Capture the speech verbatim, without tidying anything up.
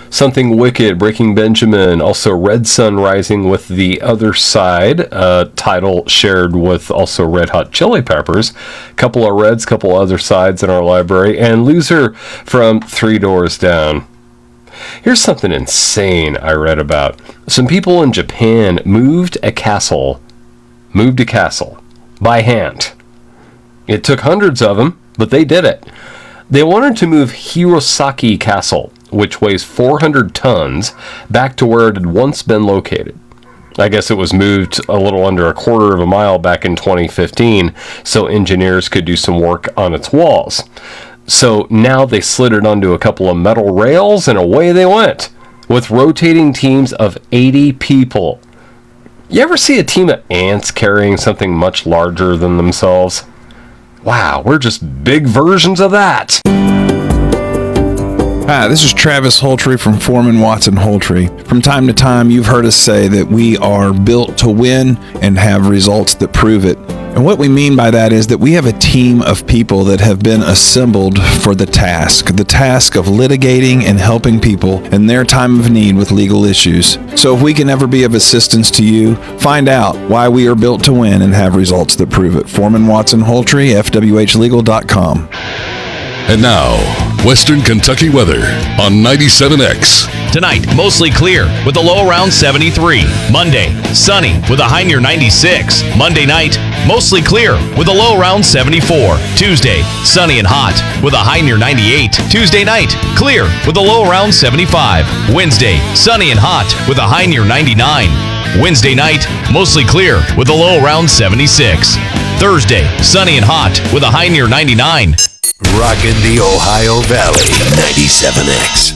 Something Wicked, Breaking Benjamin, also Red Sun Rising with The Other Side, uh, title shared with also Red Hot Chili Peppers. Couple of Reds, couple Other Sides in our library, and Loser from Three Doors Down. Here's something insane I read about. Some people in Japan moved a castle, moved a castle by hand. It took hundreds of them, but they did it. They wanted to move Hirosaki Castle, which weighs four hundred tons, back to where it had once been located. I guess it was moved a little under a quarter of a mile back in twenty fifteen, so engineers could do some work on its walls. So now they slid it onto a couple of metal rails, and away they went, with rotating teams of eighty people. You ever see a team of ants carrying something much larger than themselves? Wow, we're just big versions of that. Hi, this is Travis Holtry from Foreman Watson Holtry. From time to time, you've heard us say that we are built to win and have results that prove it. And what we mean by that is that we have a team of people that have been assembled for the task, the task of litigating and helping people in their time of need with legal issues. So if we can ever be of assistance to you, find out why we are built to win and have results that prove it. Foreman Watson Holtry, F W H legal dot com. And now, Western Kentucky weather on ninety-seven X. Tonight, mostly clear with a low around seventy-three. Monday, sunny with a high near ninety-six. Monday night, mostly clear with a low around seventy-four. Tuesday, sunny and hot with a high near ninety-eight. Tuesday night, clear with a low around seventy-five. Wednesday, sunny and hot with a high near ninety-nine. Wednesday night, mostly clear with a low around seventy-six. Thursday, sunny and hot with a high near ninety-nine. Rockin' the Ohio Valley, ninety-seven X.